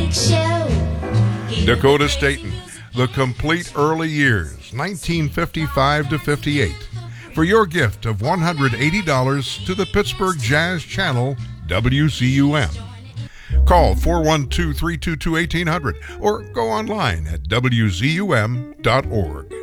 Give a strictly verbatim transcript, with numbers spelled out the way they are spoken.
Mike Show. Dakota Staten, The Complete Early Years, nineteen fifty-five to fifty-eight. For your gift of one hundred eighty dollars to the Pittsburgh Jazz Channel, W C U M. Call four one two, three two two, one eight zero zero or go online at W Z U M dot org.